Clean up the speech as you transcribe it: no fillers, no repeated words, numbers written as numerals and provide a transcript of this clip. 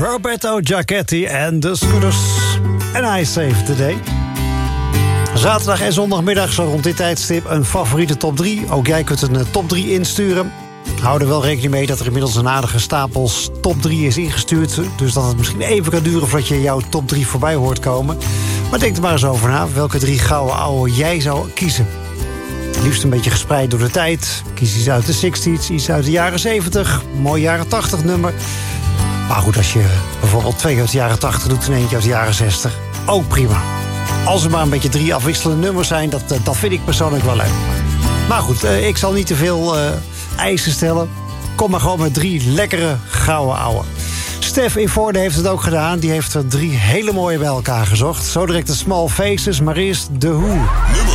Roberto Giachetti en de Scooters. En I Save the Day. Zaterdag en zondagmiddag zo rond dit tijdstip een favoriete top 3. Ook jij kunt een top 3 insturen. Hou er wel rekening mee dat er inmiddels een aardige stapels top 3 is ingestuurd. Dus dat het misschien even kan duren voordat je jouw top 3 voorbij hoort komen. Maar denk er maar eens over na welke 3 gouden ouwe jij zou kiezen. Liefst een beetje gespreid door de tijd. Kies iets uit de 60s, iets uit de jaren 70. Mooi jaren 80 nummer. Maar goed, als je bijvoorbeeld 2 uit de jaren 80 doet en eentje uit de jaren 60. Ook prima. Als er maar een beetje 3 afwisselende nummers zijn, dat vind ik persoonlijk wel leuk. Maar goed, ik zal niet te veel eisen stellen. Kom maar gewoon met 3 lekkere gouden ouwe. Stef in Voorde heeft het ook gedaan. Die heeft er 3 hele mooie bij elkaar gezocht. Zo direct de Small Faces, maar eerst The Who.